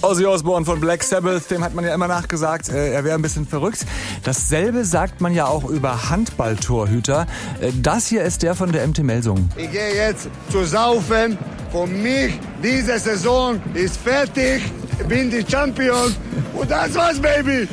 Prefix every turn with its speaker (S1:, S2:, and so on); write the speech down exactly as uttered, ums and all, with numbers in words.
S1: Ozzy Osbourne von Black Sabbath, dem hat man ja immer nachgesagt, äh, er wäre ein bisschen verrückt. Dasselbe sagt man ja auch über Handballtorhüter. Äh, das hier ist der von der M T Melsungen.
S2: Ich gehe jetzt zu saufen. Für mich, diese Saison ist fertig. Ich bin die Champion. Und das war's, Baby.